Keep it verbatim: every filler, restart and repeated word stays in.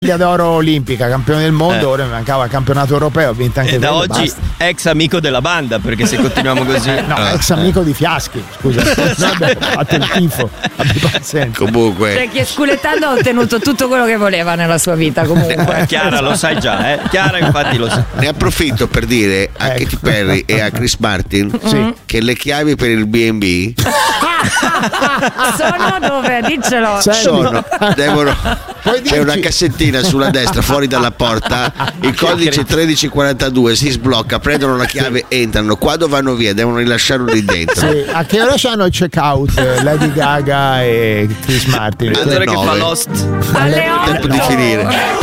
medaglia d'oro olimpica, campione del mondo, eh. ora mi mancava il campionato europeo, ho vinto anche e da quello, oggi basta. ex amico della banda, perché se continuiamo così no, eh. ex amico di Fiaschi, scusa. Noi abbiamo fatto il tifo, abbi pazienza. Comunque, cioè che sculettando ha ottenuto tutto quello che voleva nella sua vita, comunque. Chiara lo sai già, eh? Chiara infatti lo sa. Ne approfitto per dire a Ecco. Katy Perry e a Chris Martin Sì. che le chiavi per il B and B Sono dove? Diccelo. sono devono Puoi c'è una dirci? cassettina sulla destra fuori dalla porta, il codice tredici quarantadue, si sblocca, prendono la chiave, entrano, quando vanno via devono rilasciarlo lì dentro. Sì, a che ora c'hanno il check out Lady Gaga e Chris Martin? Alle L'attore che nove. fa Lost. Alle Tempo di otto. finire.